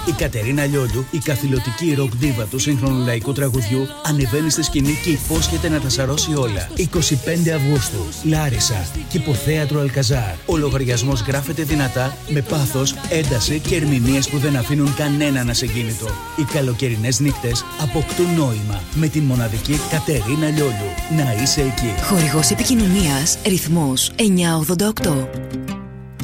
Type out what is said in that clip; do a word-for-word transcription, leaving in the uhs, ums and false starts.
Η Κατερίνα Λιόλιου, η καθηλωτική ροκ ντίβα του σύγχρονου λαϊκού τραγουδιού, ανεβαίνει στη σκηνή και υπόσχεται να τα σαρώσει όλα. είκοσι πέντε Αυγούστου, Λάρισα, Κηποθέατρο Αλκαζάρ. Ο λογαριασμός γράφεται δυνατά, με πάθος, ένταση και ερμηνείες που δεν αφήνουν κανέναν ασυγκίνητο. Οι καλοκαιρινές νύχτες αποκτούν νόημα με την μοναδική Κατερίνα Λιόλιου. Να είσαι εκεί. Χορηγός επικοινωνίας Ρυθμός εννιακόσια ογδόντα οκτώ.